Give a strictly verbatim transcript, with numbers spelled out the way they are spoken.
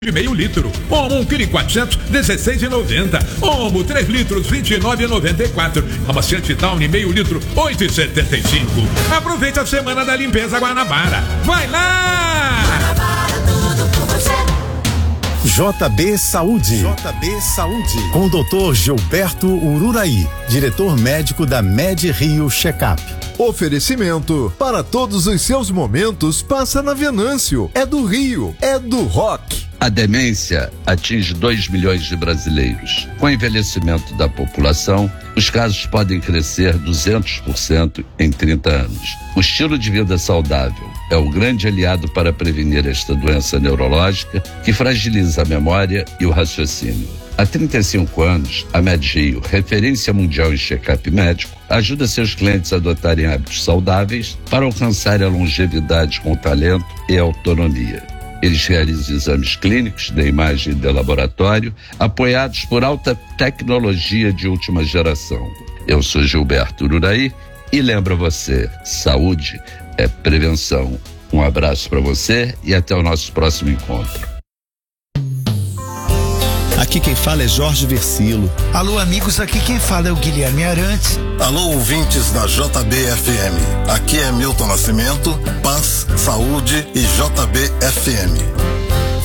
de meio litro. Omo um quilo e quatrocentos, dezesseis e noventa. Omo três litros, vinte e nove e noventa e quatro. Amaciante Downy meio litro, oito e setenta e cinco. Aproveite a semana da limpeza Guanabara. Vai lá! Guanabara, tudo por você. J B Saúde. J B Saúde. Com o doutor Gilberto Ururaí, diretor médico da Med Rio Checkup. Oferecimento para todos os seus momentos, passa na Venâncio. É do Rio, é do rock. A demência atinge dois milhões de brasileiros. Com o envelhecimento da população, os casos podem crescer duzentos por cento em trinta anos. O estilo de vida saudável é o grande aliado para prevenir esta doença neurológica que fragiliza a memória e o raciocínio. Há trinta e cinco anos, a Med Rio, referência mundial em check-up médico, ajuda seus clientes a adotarem hábitos saudáveis para alcançar a longevidade com talento e autonomia. Eles realizam exames clínicos de imagem de laboratório, apoiados por alta tecnologia de última geração. Eu sou Gilberto Ururaí e lembro você, saúde é prevenção. Um abraço para você e até o nosso próximo encontro. Aqui quem fala é Jorge Versilo. Alô, amigos, aqui quem fala é o Guilherme Arantes. Alô, ouvintes da J B F M. Aqui é Milton Nascimento, Paz, Saúde e J B F M.